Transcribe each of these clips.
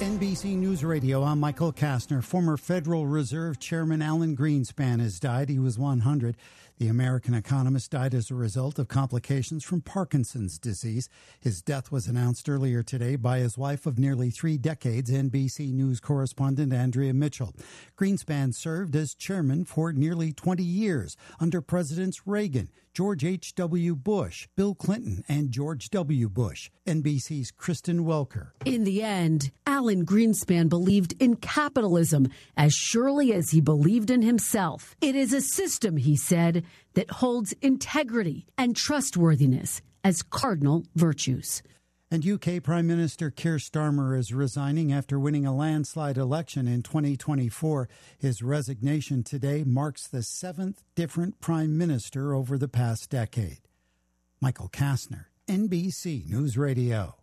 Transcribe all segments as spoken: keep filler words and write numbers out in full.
N B C News Radio, I'm Michael Kastner. Former Federal Reserve Chairman Alan Greenspan has died. He was one hundred. The American economist died as a result of complications from Parkinson's disease. His death was announced earlier today by his wife of nearly three decades, N B C News correspondent Andrea Mitchell. Greenspan served as chairman for nearly twenty years under Presidents Reagan, George H W. Bush, Bill Clinton, and George W. Bush. N B C's Kristen Welker. In the end, Alan Greenspan believed in capitalism as surely as he believed in himself. It is a system, he said, that holds integrity and trustworthiness as cardinal virtues. And U K Prime Minister Keir Starmer is resigning after winning a landslide election in twenty twenty-four. His resignation today marks the seventh different prime minister over the past decade. Michael Kastner, N B C News Radio.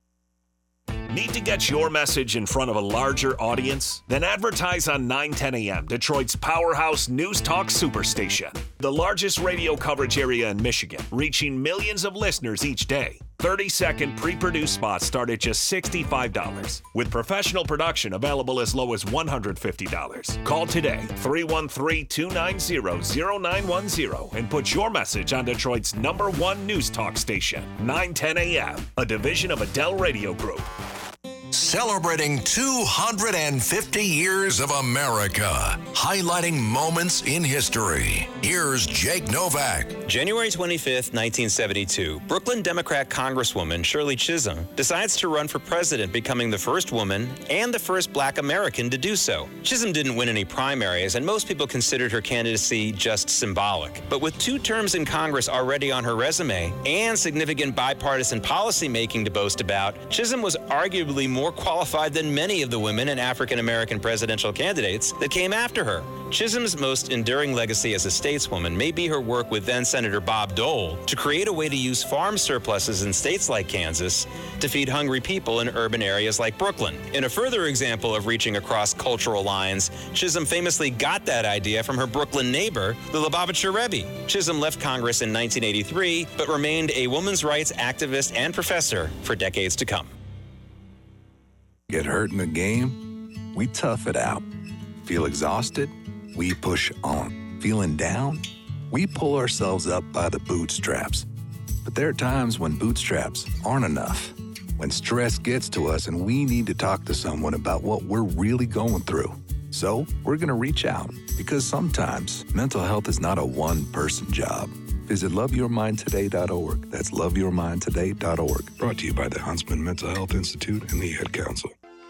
Need to get your message in front of a larger audience? Then advertise on nine ten A M, Detroit's powerhouse news talk superstation. The largest radio coverage area in Michigan, reaching millions of listeners each day. thirty-second pre-produced spots start at just sixty-five dollars, with professional production available as low as one hundred fifty dollars. Call today, three one three, two nine zero, zero nine one zero, and put your message on Detroit's number one news talk station, nine ten A M, a division of Adele Radio Group. Celebrating two hundred fifty years of America, highlighting moments in history. Here's Jake Novak. January twenty-fifth, nineteen seventy-two, Brooklyn Democrat Congresswoman Shirley Chisholm decides to run for president, becoming the first woman and the first black American to do so. Chisholm didn't win any primaries, and most people considered her candidacy just symbolic. But with two terms in Congress already on her resume and significant bipartisan policy making to boast about, Chisholm was arguably more qualified than many of the women and African-American presidential candidates that came after her. Chisholm's most enduring legacy as a stateswoman may be her work with then-Senator Bob Dole to create a way to use farm surpluses in states like Kansas to feed hungry people in urban areas like Brooklyn. In a further example of reaching across cultural lines, Chisholm famously got that idea from her Brooklyn neighbor, the Lubavitcher Rebbe. Chisholm left Congress in nineteen eighty-three, but remained a women's rights activist and professor for decades to come. Get hurt in the game? We tough it out. Feel exhausted? We push on. Feeling down? We pull ourselves up by the bootstraps. But there are times when bootstraps aren't enough. When stress gets to us and we need to talk to someone about what we're really going through. So we're going to reach out, because sometimes mental health is not a one-person job. Visit love your mind today dot org. That's love your mind today dot org. Brought to you by the Huntsman Mental Health Institute and the Ad Council.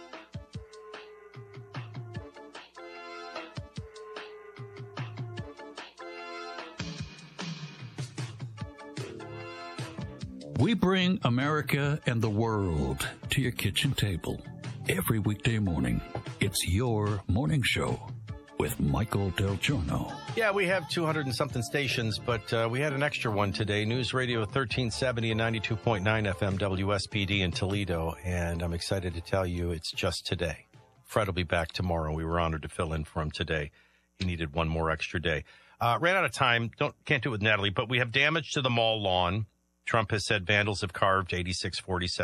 We bring America and the world to your kitchen table every weekday morning. It's your morning show with Michael Del Giorno. Yeah, we have two hundred and something stations, but uh, we had an extra one today. News Radio thirteen seventy and ninety-two point nine F M W S P D in Toledo, and I'm excited to tell you it's just today. Fred will be back tomorrow. We were honored to fill in for him today. He needed one more extra day. Uh, ran out of time. Don't Can't do it with Natalie, but we have damage to the mall lawn. Trump has said vandals have carved eighty-six forty-seven.